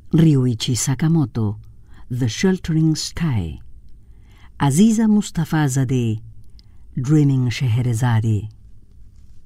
Ryuichi Sakamoto, The Sheltering Sky. Aziza Mustafazadeh, Dreaming Scheherazade.